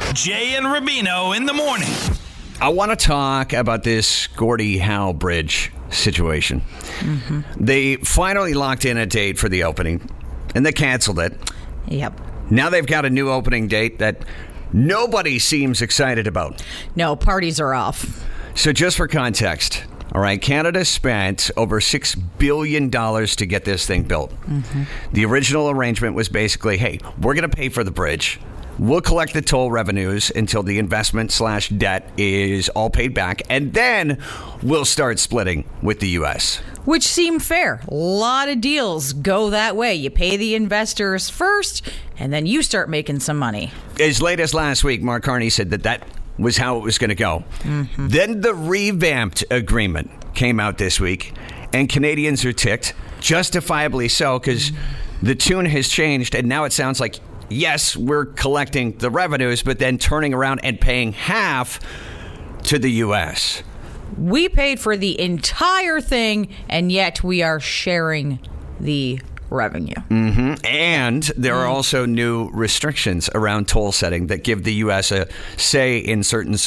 Jay and Rubino in the morning. I want to talk about this Gordie Howe Bridge situation. They finally locked in a date for the opening, and they canceled it. Yep. Now they've got a new opening date that nobody seems excited about. No, parties are off. So just for context, all right, Canada spent over $6 billion to get this thing built. The original arrangement was basically, hey, we're going to pay for the bridge. We'll collect the toll revenues until the investment/debt is all paid back, and then we'll start splitting with the U.S. Which seemed fair. A lot of deals go that way. You pay the investors first, and then you start making some money. As late as last week, Mark Carney said that was how it was going to go. Then the revamped agreement came out this week, and Canadians are ticked, justifiably so, because the tune has changed, and now it sounds like, yes, we're collecting the revenues, but then turning around and paying half to the U.S. We paid for the entire thing, and yet we are sharing the revenue. And there are also new restrictions around toll setting that give the U.S. a say in certain